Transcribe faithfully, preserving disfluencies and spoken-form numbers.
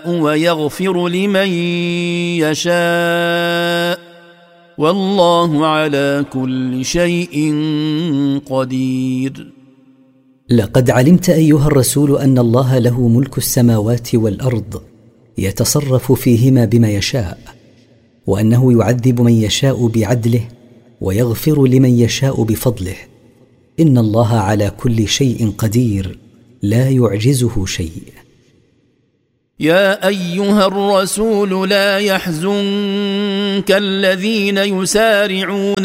ويغفر لمن يشاء والله على كل شيء قدير. لقد علمت أيها الرسول أن الله له ملك السماوات والأرض يتصرف فيهما بما يشاء، وأنه يعذب من يشاء بعدله ويغفر لمن يشاء بفضله. إن الله على كل شيء قدير لا يعجزه شيء. يا أيها الرسول لا يحزنك الذين يسارعون